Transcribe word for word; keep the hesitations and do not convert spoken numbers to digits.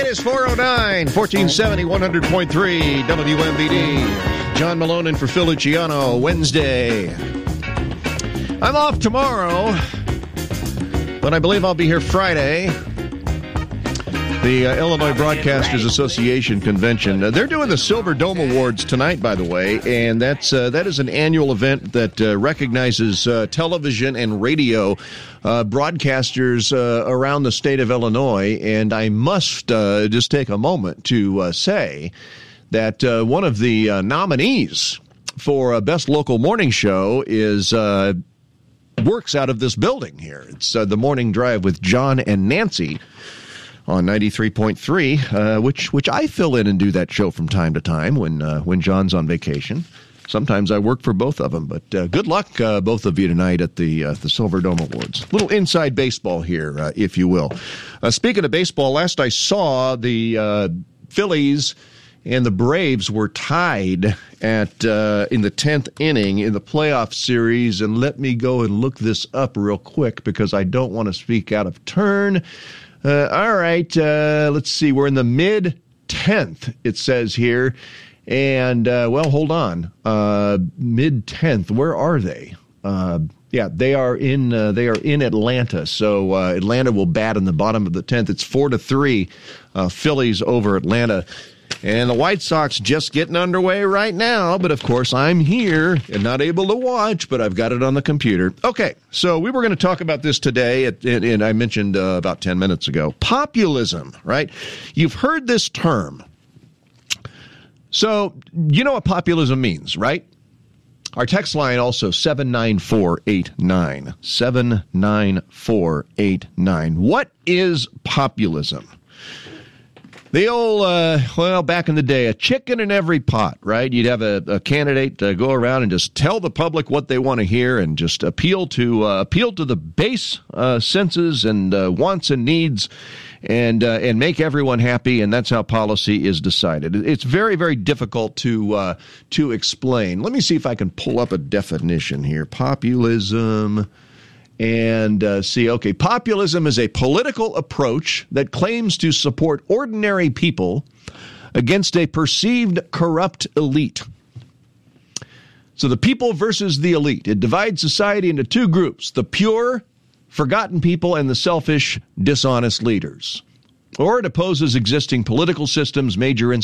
It is four oh nine, fourteen seventy, one hundred point three W M B D. John Malone in for Phil Luciano, Wednesday. I'm off tomorrow, but I believe I'll be here Friday. The uh, Illinois Broadcasters Association convention. Uh, they're doing the Silver Dome Awards tonight, by the way, and that's uh, that is an annual event that uh, recognizes uh, television and radio uh, broadcasters uh, around the state of Illinois. And I must uh, just take a moment to uh, say that uh, one of the uh, nominees for uh, Best Local Morning Show is uh, works out of this building here. It's uh, The Morning Drive with John and Nancy on ninety-three point three, uh, which which I fill in and do that show from time to time when uh, when John's on vacation. Sometimes I work for both of them, but uh, good luck, uh, both of you, tonight at the uh, the Silver Dome Awards. Little inside baseball here, uh, if you will. Uh, speaking of baseball, last I saw, the uh, Phillies and the Braves were tied at uh, in the tenth inning in the playoff series, and let me go and look this up real quick because I don't want to speak out of turn. Uh, all right, uh, let's see. We're in the mid-tenth, it says here. And, uh, well, hold on. Uh, mid-tenth, where are they? Uh, yeah, they are in uh, they are in Atlanta. So uh, Atlanta will bat in the bottom of the tenth. It's four to three, uh, Phillies over Atlanta. And the White Sox just getting underway right now. But, of course, I'm here and not able to watch, but I've got it on the computer. Okay, so we were going to talk about this today, at, and, and I mentioned uh, about ten minutes ago. Populism, right? You've heard this term. So you know what populism means, right? Our text line also, seven nine four eight nine. seven nine four eight nine. What is populism? The old, uh, well, back in the day, a chicken in every pot, right? You'd have a, a candidate uh, go around and just tell the public what they want to hear and just appeal to uh, appeal to the base uh, senses and uh, wants and needs and uh, and make everyone happy, and that's how policy is decided. It's very, very difficult to uh, to explain. Let me see if I can pull up a definition here. Populism. And uh, see, okay, populism is a political approach that claims to support ordinary people against a perceived corrupt elite. So the people versus the elite. It divides society into two groups, the pure, forgotten people and the selfish, dishonest leaders. Or it opposes existing political systems, major